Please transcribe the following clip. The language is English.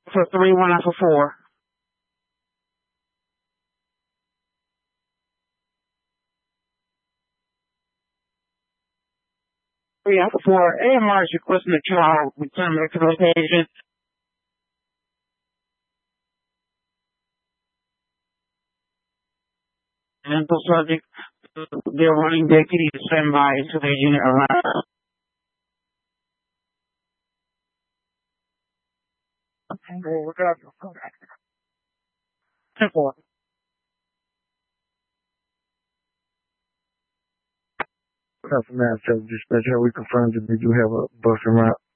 For 3, 1 out for 4. Three out for 4. AMR is requesting a trial return back to location. Mental subject. They're running deputy to stand by until their unit arrives. Okay, we'll look up. Simple. From that, so dispatcher, we confirmed that we do have a bus route.